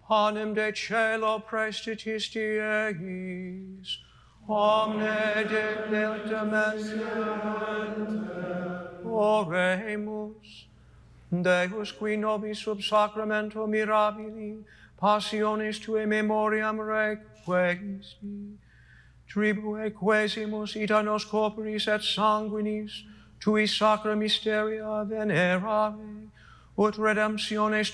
panem de celo prestitisti eis, omne delectamente oremus. Deus, qui nobis sub sacramento mirabili passionis Tuae memoriam requiesci, tribue quesimus ita nos corporis et sanguinis Tui sacra mysteria venerare, ut redemptiones